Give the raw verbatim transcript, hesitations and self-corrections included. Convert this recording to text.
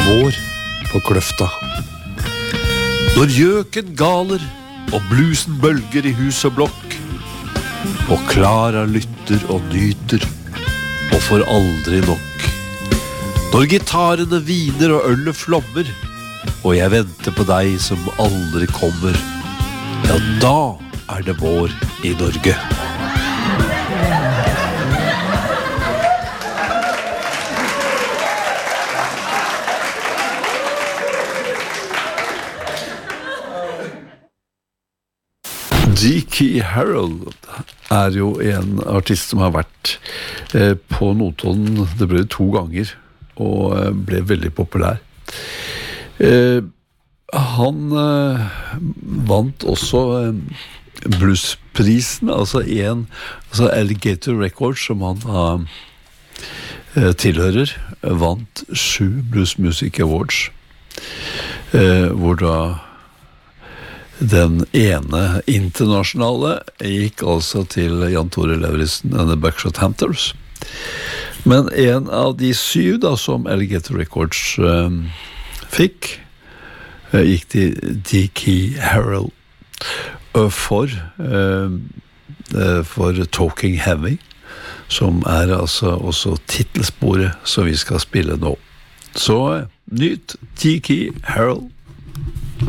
vår på Kløfta. Når gjøken galer og blusen bølger i hus og blokk, og Klara lytter og nyter og får aldri nok. Når gitarene viner og ølet flommer, og jeg venter på deg som aldri kommer, ja, da er det vår i Norge. G K Harrell er jo en artist som har vært eh, på Notodden, det ble to ganger, og eh, ble veldig populær. Eh, han eh, vant også eh, bluesprisen, altså en altså Alligator Records, som han da eh, tilhører, vant sju Blues Music Awards, eh, hvor da den ene internasjonale gikk altså til Jan Tore Lauritzen and the Buckshot Hunters. Men en av de syv da, som Alligator Records um, fikk, uh, gikk til G K Harrell uh, for, uh, uh, for Talking Heavy, som er altså også titelsporet som vi skal spille nå. Så uh, nyt G K Harrell.